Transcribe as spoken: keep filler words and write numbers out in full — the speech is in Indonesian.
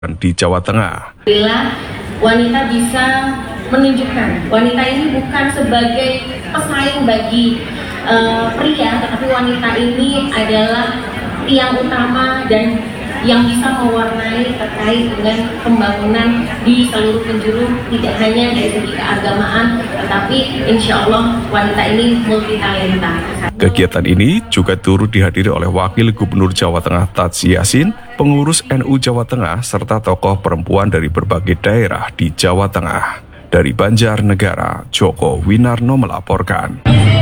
di Jawa Tengah. Bila wanita bisa menunjukkan, wanita ini bukan sebagai pesaing bagi uh, pria, tetapi wanita ini adalah tiang utama dan yang bisa mewarnai terkait dengan pembangunan di seluruh penjuru, tidak hanya dari segi keagamaan, tetapi insya Allah wanita ini multi talenta. Kegiatan ini juga turut dihadiri oleh Wakil Gubernur Jawa Tengah Tadsy Yassin, pengurus N U Jawa Tengah, serta tokoh perempuan dari berbagai daerah di Jawa Tengah. Dari Banjarnegara, Joko Winarno melaporkan.